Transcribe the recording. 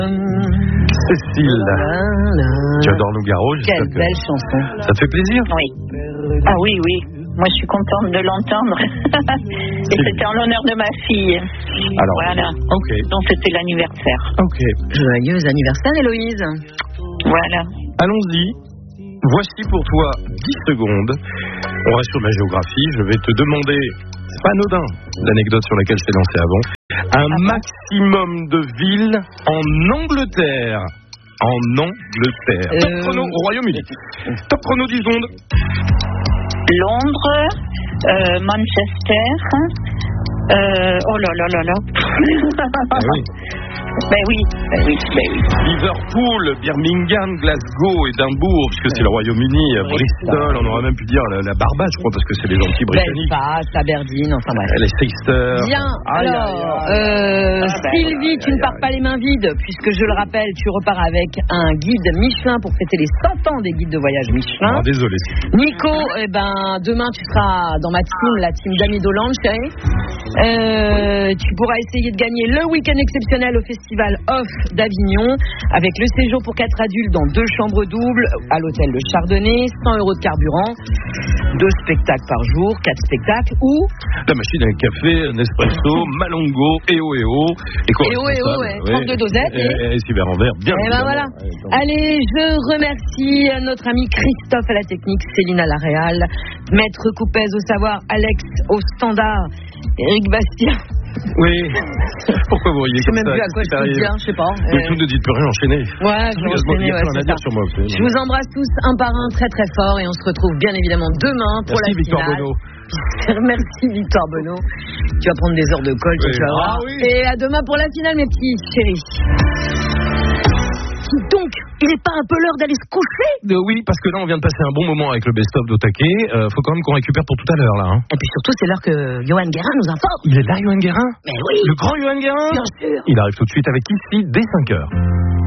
Cécile, tu adores Nougaro, Quelle belle chanson. Ça te fait plaisir? Oui. Ah oui, oui. Moi, je suis contente de l'entendre. Et c'était en l'honneur de ma fille. Alors, voilà. ok. Donc, c'était l'anniversaire. Ok. Joyeux anniversaire, Héloïse. Voilà. Allons-y. Voici pour toi 10 secondes. On reste sur la géographie. Je vais te demander, c'est pas anodin, l'anecdote sur laquelle je t'ai lancé avant, un maximum de villes en Angleterre. En Angleterre. Top chrono au Royaume-Uni. Top chrono 10 secondes. Londres, Manchester. Oh là là là là. Oui. Ben oui. Liverpool, Birmingham, Glasgow, Édimbourg, puisque c'est le Royaume-Uni, Bristol, on aurait même pu dire la Barbade, je crois, parce que c'est les Antilles britanniques. Belfast, Aberdeen, enfin bref. Leicester. Bien, alors, Sylvie, tu ne pars pas les mains vides, puisque je le rappelle, tu repars avec un guide Michelin pour fêter les 100 ans des guides de voyage Michelin. Ah, désolé. Nico, demain tu seras dans ma team, la team d'Amis d'Hollande, chérie. Tu pourras essayer de gagner le week-end exceptionnel au Festival Off d'Avignon, avec le séjour pour 4 adultes dans 2 chambres doubles à l'hôtel Le Chardonnay, 100 € de carburant, 2 spectacles par jour, 4 spectacles, ou la machine à café, Nespresso, Malongo, EO, et quoi? EO, 32 dosettes. Et cyber en verre, bien. Et ben voilà. Allez, je remercie notre ami Christophe à la technique, Céline à la réal, Maître Coupez au savoir, Alex au standard, Eric Bastien. Oui. Pourquoi vous riez comme ça? Je sais même plus à quoi je peux dire, je sais pas. Tout ne dites plus rien, enchaînez. Ouais, je vais enchaîner, c'est ça. Sur moi, je vous embrasse tous un par un très très fort et on se retrouve bien évidemment demain pour la finale. Merci Victor Beno. Tu vas prendre des heures de colle, tu vas voir. Oui. Et à demain pour la finale, mes petits chéris. Donc, il n'est pas un peu l'heure d'aller se coucher? Oui, parce que là, on vient de passer un bon moment avec le best-of d'Otake. Faut quand même qu'on récupère pour tout à l'heure, là. Hein. Et puis surtout, c'est l'heure que Johan Guérin nous informe. Il est là, Johan Guérin? Mais oui. Le grand Johan Guérin? Bien sûr. Il arrive tout de suite avec ici, dès 5h.